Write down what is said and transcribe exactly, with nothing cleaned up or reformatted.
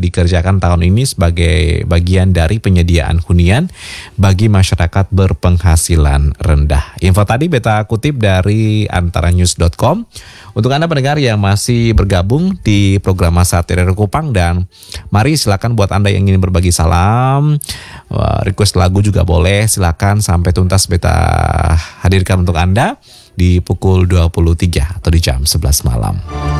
dikerjakan tahun ini sebagai bagian dari penyediaan hunian bagi masyarakat berpenghasilan rendah. Info tadi beta kutip dari antaranews dot com. Untuk Anda pendengar yang masih bergabung di program Masa Teror Kupang, dan mari silakan buat Anda yang ingin berbagi salam, request lagu juga boleh, silakan sampai tuntas beta hadirkan untuk Anda di pukul dua puluh tiga atau di jam sebelas malam.